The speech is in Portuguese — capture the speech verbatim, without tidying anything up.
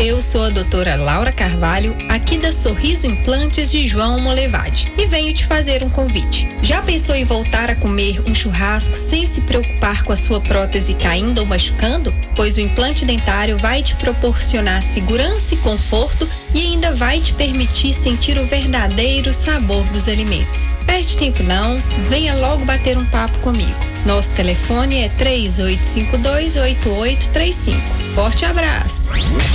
Eu sou a doutora Laura Carvalho, aqui da Sorriso Implantes de João Molevade, e venho te fazer um convite. Já pensou em voltar a comer um churrasco sem se preocupar com a sua prótese caindo ou machucando? Pois o implante dentário vai te proporcionar segurança e conforto e ainda vai te permitir sentir o verdadeiro sabor dos alimentos. Perde tempo não, venha logo bater um papo comigo. Nosso telefone é três oito cinco dois, oito oito três cinco. Forte abraço!